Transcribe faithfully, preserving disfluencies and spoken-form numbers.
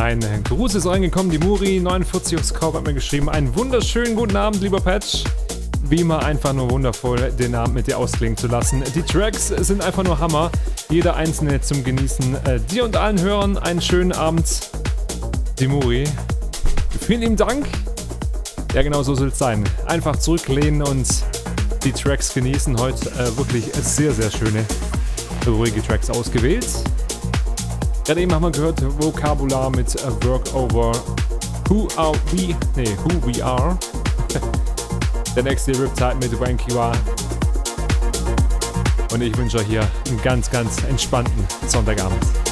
Ein Gruß ist reingekommen, die Muri neunundvierzig aufs Korb hat mir geschrieben. Einen wunderschönen guten Abend, lieber Patch. Wie immer einfach nur wundervoll, den Abend mit dir ausklingen zu lassen. Die Tracks sind einfach nur Hammer. Jeder einzelne zum Genießen. Äh, dir und allen Hörern einen schönen Abend. Die Muri. Vielen lieben Dank. Ja, genau so soll es sein. Einfach zurücklehnen und die Tracks genießen. Heute äh, wirklich sehr, sehr schöne, ruhige Tracks ausgewählt. Gerade eben haben wir gehört Vokabular mit uh, Work Over Who Are We, nee, Who We Are. Der nächste Riptide mit Wanky War. Und ich wünsche euch hier einen ganz, ganz entspannten Sonntagabend.